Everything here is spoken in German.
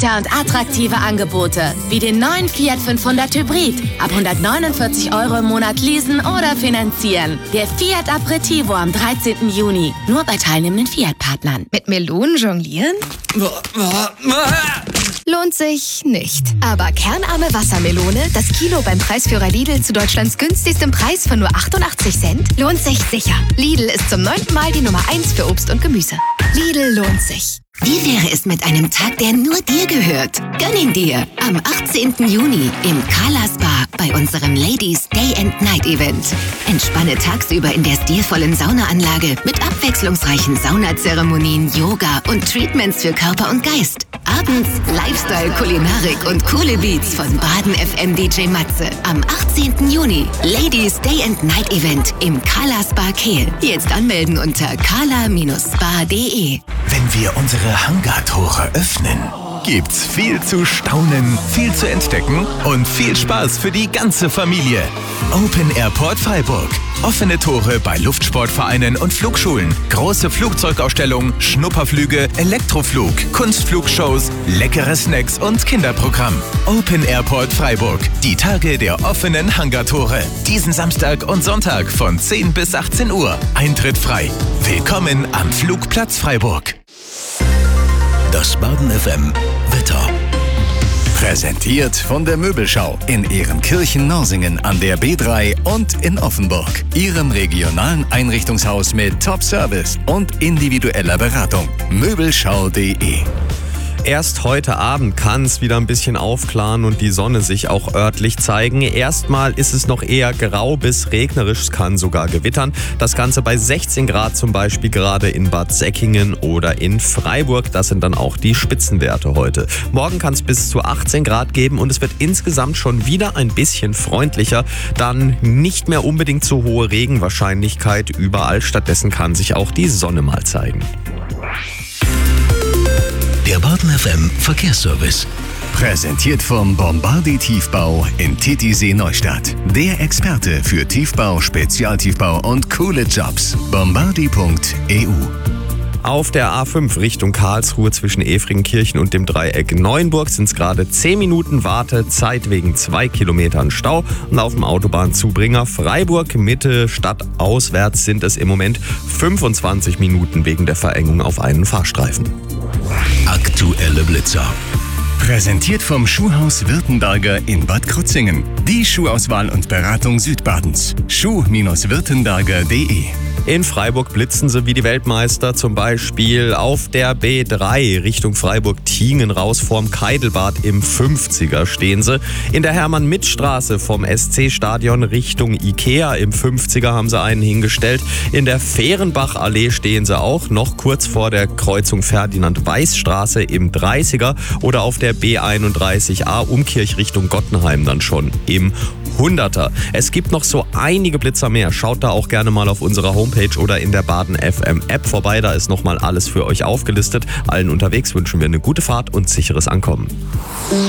Anbieter und attraktive Angebote, wie den neuen Fiat 500 Hybrid. Ab 149 € im Monat leasen oder finanzieren. Der Fiat Aperitivo am 13. Juni. Nur bei teilnehmenden Fiat-Partnern. Mit Melonen jonglieren? Lohnt sich nicht. Aber kernarme Wassermelone, das Kilo beim Preisführer Lidl zu Deutschlands günstigstem Preis von nur 88 Cent, lohnt sich sicher. Lidl ist zum 9. Mal die Nummer 1 für Obst und Gemüse. Lidl lohnt sich. Wie wäre es mit einem Tag, der nur dir gehört? Gönn ihn dir am 18. Juni im Carla Spa bei unserem Ladies Day and Night Event. Entspanne tagsüber in der stilvollen Saunaanlage mit abwechslungsreichen Saunazeremonien, Yoga und Treatments für Körper und Geist. Abends Lifestyle, Kulinarik und coole Beats von Baden FM DJ Matze. Am 18. Juni Ladies Day and Night Event im Carla Spa Kehl. Jetzt anmelden unter carla-spa.de. Wenn wir unsere Hangartore öffnen, gibt's viel zu staunen, viel zu entdecken und viel Spaß für die ganze Familie. Open Airport Freiburg. Offene Tore bei Luftsportvereinen und Flugschulen. Große Flugzeugausstellung, Schnupperflüge, Elektroflug, Kunstflugshows, leckere Snacks und Kinderprogramm. Open Airport Freiburg. Die Tage der offenen Hangartore. Diesen Samstag und Sonntag von 10 bis 18 Uhr. Eintritt frei. Willkommen am Flugplatz Freiburg. Das Baden FM Wetter. Präsentiert von der Möbelschau in Ehrenkirchen-Norsingen an der B3 und in Offenburg. Ihrem regionalen Einrichtungshaus mit Top-Service und individueller Beratung. Möbelschau.de. Erst heute Abend kann es wieder ein bisschen aufklaren und die Sonne sich auch örtlich zeigen. Erstmal ist es noch eher grau bis regnerisch, es kann sogar gewittern. Das Ganze bei 16 Grad zum Beispiel gerade in Bad Säckingen oder in Freiburg. Das sind dann auch die Spitzenwerte heute. Morgen kann es bis zu 18 Grad geben und es wird insgesamt schon wieder ein bisschen freundlicher. Dann nicht mehr unbedingt so hohe Regenwahrscheinlichkeit überall. Stattdessen kann sich auch die Sonne mal zeigen. Der Baden FM Verkehrsservice. Präsentiert vom Bombardi Tiefbau in Titisee Neustadt. Der Experte für Tiefbau, Spezialtiefbau und coole Jobs. Bombardi.eu. Auf der A5 Richtung Karlsruhe zwischen Efringenkirchen und dem Dreieck Neuenburg sind es gerade 10 Minuten Wartezeit wegen 2 Kilometern Stau. Und auf dem Autobahnzubringer Freiburg Mitte Stadt auswärts sind es im Moment 25 Minuten wegen der Verengung auf einen Fahrstreifen. Aktuelle Blitzer. Präsentiert vom Schuhhaus Württemberger in Bad Krozingen. Die Schuhauswahl und Beratung Südbadens. schuh-württemberger.de. In Freiburg blitzen sie wie die Weltmeister, zum Beispiel auf der B3 Richtung Freiburg-Tiengen raus vorm Keidelbad im 50er stehen sie. In der Hermann-Mitt-Straße vom SC-Stadion Richtung Ikea im 50er haben sie einen hingestellt. In der Fehrenbach-Allee stehen sie auch noch kurz vor der Kreuzung Ferdinand-Weiß-Straße im 30er oder auf der B31a Umkirch Richtung Gottenheim dann schon im 100er. Es gibt noch so einige Blitzer mehr. Schaut da auch gerne mal auf unserer Homepage oder in der Baden FM App vorbei. Da ist nochmal alles für euch aufgelistet. Allen unterwegs wünschen wir eine gute Fahrt und sicheres Ankommen.